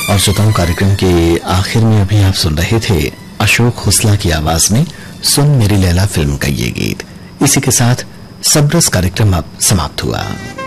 और श्रोताओं, कार्यक्रम के आखिर में अभी आप सुन रहे थे अशोक हुसला की आवाज में सुन मेरी लैला फिल्म का ये गीत। इसी के साथ सबरस कार्यक्रम अब समाप्त हुआ।